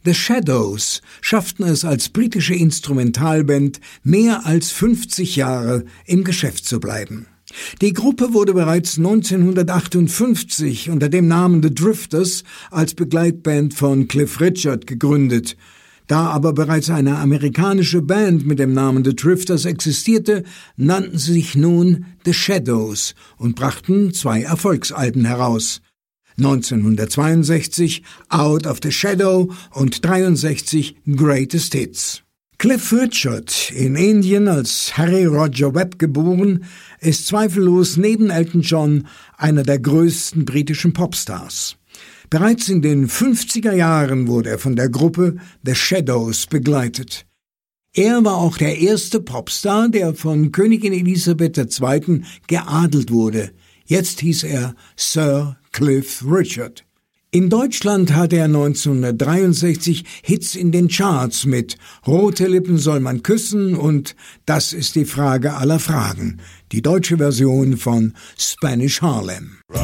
The Shadows schafften es als britische Instrumentalband mehr als 50 Jahre im Geschäft zu bleiben. Die Gruppe wurde bereits 1958 unter dem Namen The Drifters als Begleitband von Cliff Richard gegründet. Da aber bereits eine amerikanische Band mit dem Namen The Drifters existierte, nannten sie sich nun The Shadows und brachten 2 Erfolgsalben heraus. 1962 Out of the Shadow und 63 Greatest Hits. Cliff Richard, in Indien als Harry Roger Webb geboren, ist zweifellos neben Elton John einer der größten britischen Popstars. Bereits in den 50er Jahren wurde er von der Gruppe The Shadows begleitet. Er war auch der erste Popstar, der von Königin Elisabeth II. Geadelt wurde. Jetzt hieß er Sir Cliff Richard. In Deutschland hatte er 1963 Hits in den Charts mit »Rote Lippen soll man küssen« und »Das ist die Frage aller Fragen«, die deutsche Version von Spanish Harlem.